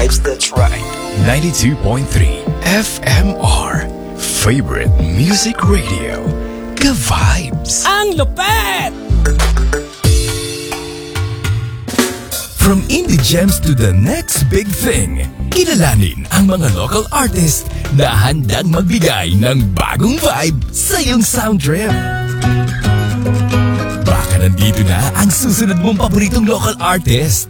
vibes, that's right. 92.3 FMR. Favorite Music Radio. Ka-vibes. Ang lupet! From indie gems to the next big thing, kilalanin ang mga local artists na handang magbigay ng bagong vibe sa iyong sound trip. Baka nandito na ang susunod mong paboritong local artist.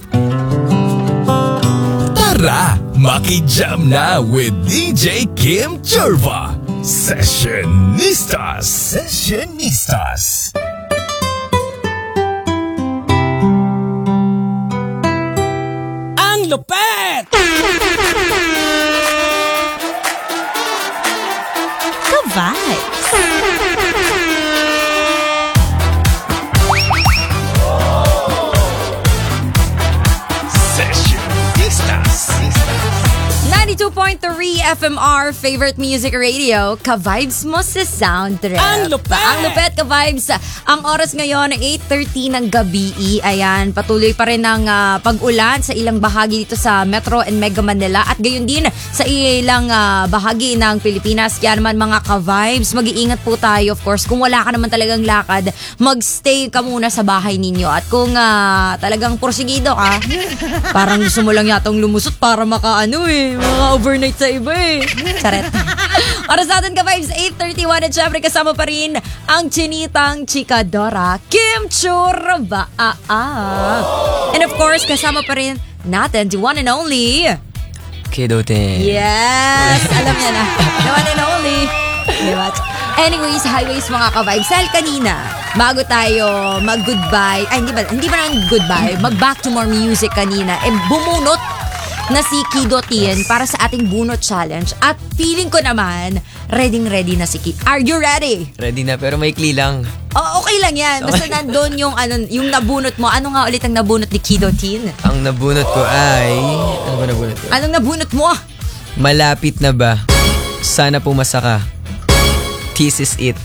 Tara, maki-jam na with DJ Kim Churva. Sessionistas. Sessionistas. Ang lupet! Ka-vibes. Sessionistas. 92.3 FMR Favorite Music Radio. Ka-vibes mo sa sound trip. Ang lupet! Ang lupet, ka-vibes. Ang oras ngayon, 8:30 ng gabi. Ayan, patuloy pa rin ang pag-ulan sa ilang bahagi dito sa Metro and Mega Manila at gayon din sa ilang bahagi ng Pilipinas. Kaya naman mga ka-vibes, mag-iingat po tayo. Of course, kung wala ka naman talagang lakad, magstay ka muna sa bahay ninyo. At kung talagang porsigido ka, parang gusto mo lang yatang lumusot para mga overnight sa iba Charet. Oras natin ka-vibes, 8:31 at syempre kasama pa rin ang chinitang chikadora, Kim Churva. And of course, kasama pa rin natin the one and only Kidotin. Yes! Alam niya na. The one and only. Diba? Anyways, highways mga ka-vibes. Dahil kanina, bago tayo mag-goodbye, hindi ba naman goodbye, mag-back to more music kanina, bumunot na si Kidotin para sa ating bunot challenge. At feeling ko naman, ready na si Kid. Are you ready? Ready na pero maikli lang. Oh, okay lang yan. Basta nandun yung nabunot mo. Ano nga ulit ang nabunot ni Kidotin? Ang nabunot ko ay... Ano ba nabunot ko? Anong nabunot mo? Malapit na ba? Sana pumasa ka. This is it.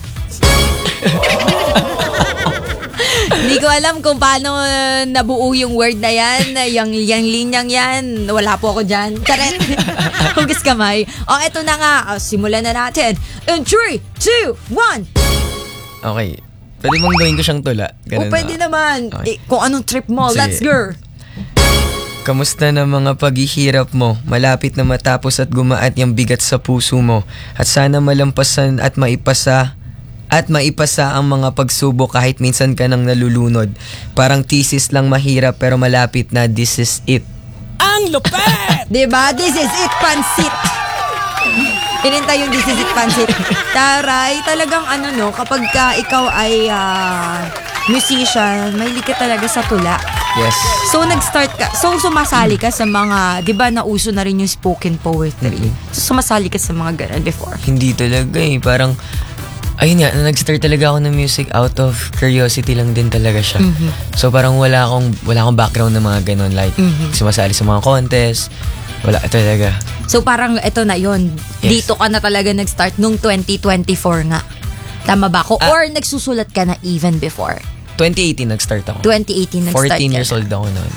Hindi ko alam kung paano nabuo yung word na yan. Yung linyang yan. Wala po ako dyan. Charet. Hugas kamay. Eto na nga. Simulan na natin. In 3, 2, 1. Okay. Pwede mong gawin ko siyang tula. Ganun Pwede ba? naman. Okay. Kung anong trip mo. Sige. Let's go. Kamusta na mga paghihirap mo? Malapit na matapos at gumaat yung bigat sa puso mo. At sana malampasan at maipasa ang mga pagsubok kahit minsan ka nang nalulunod. Parang thesis lang mahirap pero malapit na, this is it. Ang lupet! Diba? This is it, pansit. Inintay yung this is it, pansit. Taray, talagang kapag ka ikaw ay musician, mahilig ka talaga sa tula. Yes. So, sumasali ka sa mga, di ba, nauso na rin yung spoken poetry. So, sumasali ka sa mga ganun before. Hindi talaga Parang, ayun nga, nag-start talaga ako ng music out of curiosity lang din talaga siya. So, parang wala akong background ng mga ganun. Like, sumasali sa mga contest. Wala talaga. So, parang ito na yon. Yes. Dito ka na talaga nag-start nung 2024 nga. Tama ba ako? Or nagsusulat ka na even before? 2018 nag-start ako. 2018 nag-start 14 years old ako noon.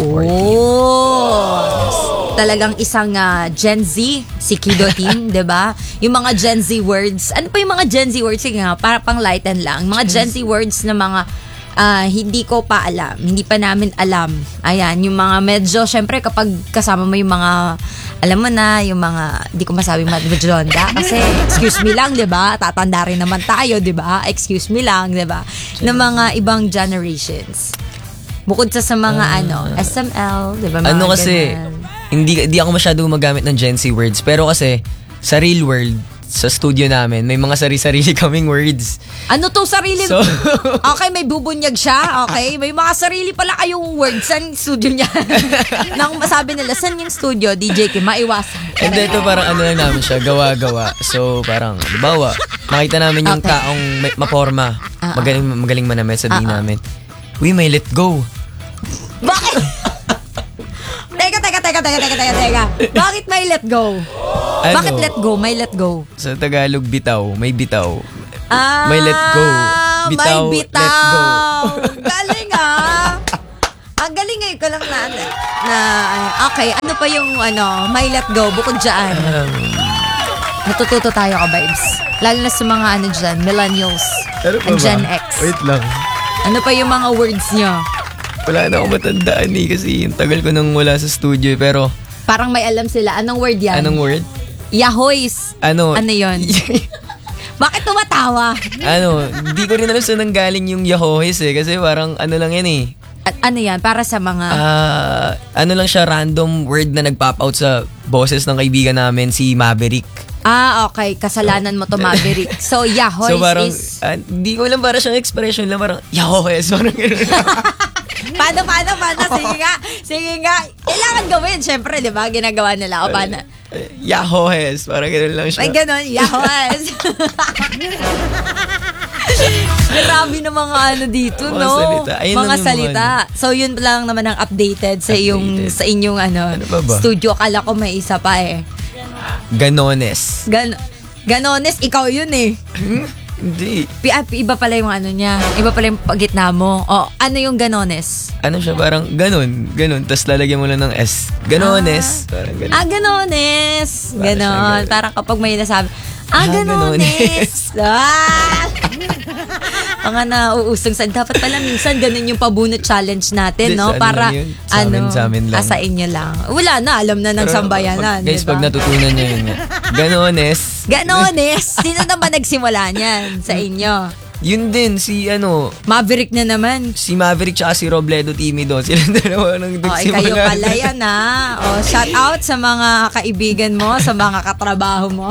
Talagang isang Gen Z, si Kidotin, diba? Yung mga Gen Z words. Ano pa yung mga Gen Z words? Sige nga, para pang lighten lang. Mga Gen Z words na mga hindi ko pa alam. Hindi pa namin alam. Ayan, yung mga medyo, syempre kapag kasama mo yung mga, alam mo na, yung mga, hindi ko masabing madjonda. Kasi, excuse me lang, diba? Tatanda rin naman tayo, diba? Excuse me lang, diba? Ng mga ibang generations. Bukod sa mga SML, diba? Mga Kasi, hindi ako masyado gumagamit ng Gen Z words. Pero kasi, sa real world, sa studio namin, may mga sarili-sarili kaming words. Ano to sarili? So, okay, may bubunyag siya. Okay, may mga sarili pala kayong words. Saan yung studio niya? Nang masabi nila, saan yung studio? DJ Kim, maiwasan. And ito parang lang namin siya, gawa-gawa. So parang, halimbawa, makita namin yung taong maporma. Magaling manamit, sabihin namin, we may let go. Bakit? Teka. Bakit may let go? Bakit let go? May let go. Sa Tagalog, bitaw. May bitaw. May let go. Bitaw, may bitaw. let go. Galing Ang galing ko lang okay, ano pa yung may let go bukod dyan? Natututo tayo ka, vibes. Lalo na sa mga dyan, millennials and Gen X. Wait lang. Ano pa yung mga words nyo? Wala na akong matandaan kasi yung tagal ko nang wala sa studio pero... Parang may alam sila. Anong word yan? Anong word? Yahoys. Ano yun? Bakit tumatawa? Hindi ko rin alam saan nanggaling yung yahoys kasi parang lang yan eh. Ano yan? Para sa mga... lang siya, random word na nag-pop out sa boses ng kaibigan namin, si Maverick. Okay. Kasalanan mo to, Maverick. So, yahoys so, parang, is... Hindi ko lang, para siyang expression lang, parang, yahoys, parang gano'n. Paano? Sige nga. Kailangan gawin, syempre, di ba? Ginagawa nila. O, paano? Yahoes, parang gano'n lang siya. Ay, gano'n, yahoes. Grabe na mga dito, Mga no? salita. Ayun lang Mga yung salita. So, yun lang naman ang updated sa inyong pa ba? studio. Akala ko may isa pa eh. Ganones. Ganones, ikaw yun eh. Hindi. Iba pala yung niya. Iba pala yung gitna mo. Ano yung ganones? Ano siya, parang ganon. Tapos lalagyan mo lang ng S. Ganones. Parang ganon. Ganones. Ganon. Parang kapag may nasabi, ganones. Mga nauusong sa dapat pala minsan ganun yung pabunot challenge natin, no? Para sa amin lang. Sa inyo lang. Wala na, alam na ng sambayanan. Guys, diba? pag natutunan niyo yun nga. Ganones. Sino naman nagsimula niyan sa inyo? Yun din, si Maverick na naman. Si Maverick tsaka si Robledo Timido. Sila dalawa nang nagsimula. Kayo pala yan, ha? Shout out sa mga kaibigan mo, sa mga katrabaho mo.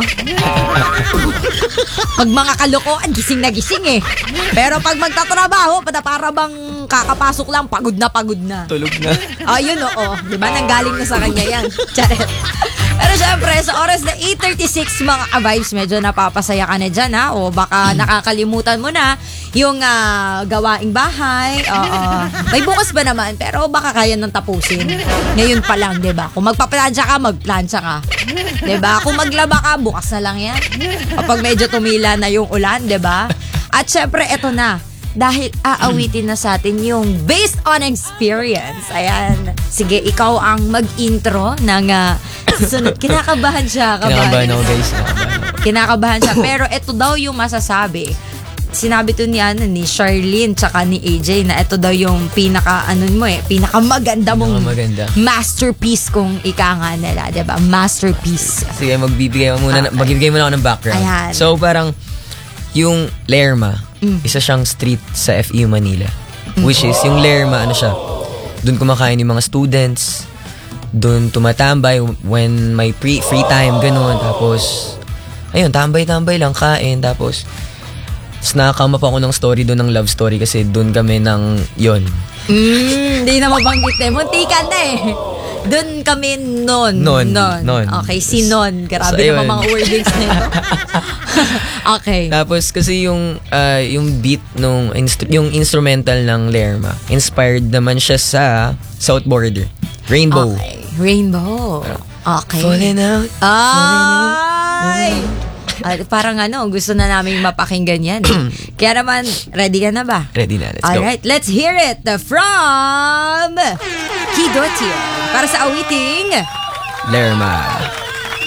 Pag mga kalokohan, gising na gising eh. Pero pag magtatrabaho, para bang kakapasok lang, pagod na. Tulog na. Yun, oo. Diba? Nanggaling na sa kanya yan. Charet. Pero syempre, sa oras na 8:36 mga ka-vibes, medyo napapasaya ka na dyan, ha? O baka nakakalimutan mo na yung gawaing bahay. May bukas ba naman? Pero baka kaya nang tapusin. Ngayon pa lang, diba? Kung magpaplansya ka, magplansya ka. Diba? Kung maglaba ka, bukas na lang yan. Kapag medyo tumila na yung ulan, diba? At syempre, eto na. Dahil aawitin na sa atin yung based on experience. Ayan. Sige, ikaw ang mag-intro ng susunod. Kinakabahan siya. Kinakabahan ako, guys. Kinakabahan siya. Pero ito daw yung masasabi. Sinabi to ni Charlene tsaka ni AJ na ito daw yung pinakamaganda mong masterpiece kung ika nga nila. Diba? Masterpiece. Sige, magbibigay mo muna ako ng background. Ayan. So, parang yung Lerma, isa siyang street sa FEU Manila. Which is, yung Lerma, doon kumakain yung mga students, doon tumatambay when may free time, ganun. Tapos, ayun, tambay-tambay lang, kain. Tapos nakakama pa ako ng story doon, ng love story, kasi doon kami ng, yon. Hindi na mabanggit eh. Muntikan na eh. Doon kami non. Okay, si non. Grabe so, naman mga wordings na ito. Okay. Tapos kasi yung beat yung instrumental ng Lerma, inspired naman siya sa South Border. Rainbow. Okay. Rainbow. Okay. Falling out. Ay! Parang gusto na namin mapakinggan yan. Kaya naman, ready ka na ba? Ready na, let's go. Alright, let's hear it from Kidotia para sa awiting Lerma.